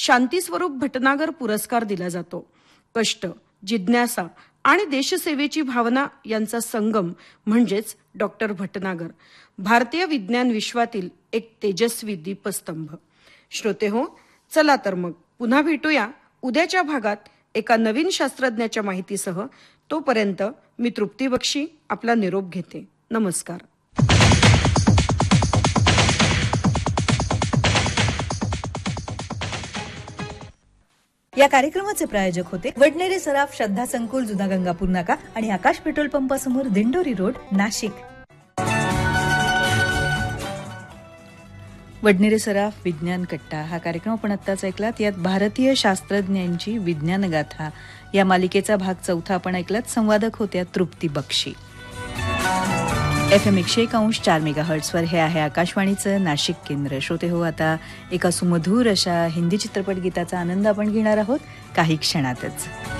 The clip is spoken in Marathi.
शांतीस्वरूप भटनागर पुरस्कार दिला जातो. कष्ट, जिज्ञासा आणि देशसेवेची भावना यांचा संगम म्हणजेच डॉक्टर भटनागर, भारतीय विज्ञान विश्वातील एक तेजस्वी दीपस्तंभ. श्रोते हो, चला तर मग पुन्हा भेटूया उद्याच्या भागात एका नवीन शास्त्रज्ञाच्या माहितीसह. तोपर्यंत मी तृप्ती बक्षी आपला निरोप घेते. नमस्कार. या कार्यक्रमाचे प्रायोजक होते वडनेरे सराफ, श्रद्धा संकुल, जुना गंगापूर नाका आणि आकाश पेट्रोल पंपासमोर, दिंडोरी रोड, नाशिक. वडनेरे सराफ विज्ञान कट्टा हा कार्यक्रम आपण आत्ताच ऐकलात. यात भारतीय शास्त्रज्ञांची विज्ञान गाथा या मालिकेचा भाग 4 आपण ऐकलात. संवादक होत्या तृप्ती बक्षी. FM 101.4 मेगाहर्ट्झवर हे आहे आकाशवाणीचं नाशिक केंद्र. श्रोते हो, आता एका सुमधूर अशा हिंदी चित्रपट गीताचा आनंद आपण घेणार आहोत काही क्षणातच.